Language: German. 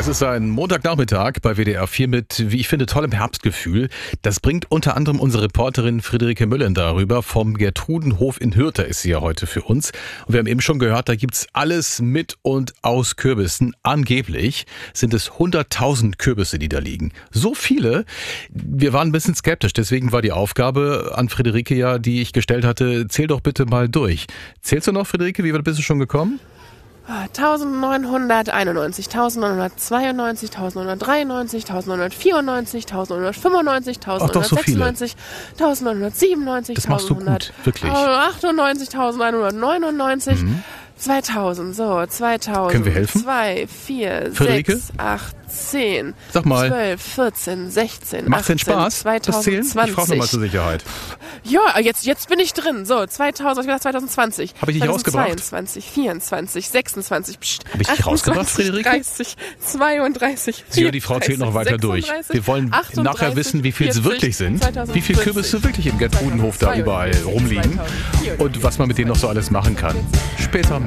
Es ist ein Montagnachmittag bei WDR 4 mit, wie ich finde, tollem Herbstgefühl. Das bringt unter anderem unsere Reporterin Friederike Müllen darüber. Vom Gertrudenhof in Hürthe ist sie ja heute für uns. Und wir haben eben schon gehört, da gibt's alles mit und aus Kürbissen. Angeblich sind es 100.000 Kürbisse, die da liegen. So viele. Wir waren ein bisschen skeptisch. Deswegen war die Aufgabe an Friederike ja, die ich gestellt hatte, zähl doch bitte mal durch. Zählst du noch, Friederike? Wie weit bist du schon gekommen? 1991, 1992, 1993, 1994, 1995, Ach, doch so viele. 1996, 1997, Das machst du gut, wirklich. 1998, 1999, 2000, so, 2000. Können wir helfen? 2, 4, Friederike? 6, 8, 10, Sag mal. 12, 14, 16, Macht's 18, denn Spaß, 2020. das Zählen? Ich frage nochmal zur Sicherheit. Ja, jetzt bin ich drin. So, 2020. Hab ich dich rausgebracht? 22, 24, 26, Hab ich dich rausgebracht, Friederike? 30, 32, Sie, die Frau zählt noch weiter durch. Wir wollen 38, nachher wissen, wie viel es 40, wirklich sind, 2040, wie viele Kürbisse wirklich im Gertrudenhof da überall rumliegen und was man mit denen noch so alles machen kann. Später